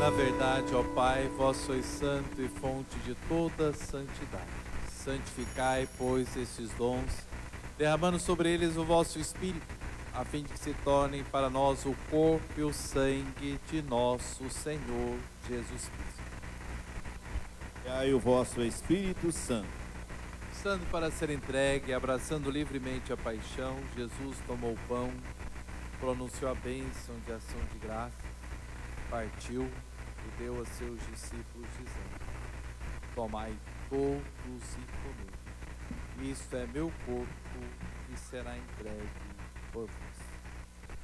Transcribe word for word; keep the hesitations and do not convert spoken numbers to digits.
Na verdade, ó Pai, vós sois santo e fonte de toda santidade. Santificai, pois, estes dons, derramando sobre eles o vosso Espírito, a fim de que se tornem para nós o corpo e o sangue de nosso Senhor Jesus Cristo. Enviai o vosso Espírito Santo. Estando para ser entregue, abraçando livremente a paixão, Jesus tomou o pão, pronunciou a bênção de ação de graça, partiu e deu a seus discípulos, dizendo: tomai todos e comei. Isto é meu corpo que será entregue por vós.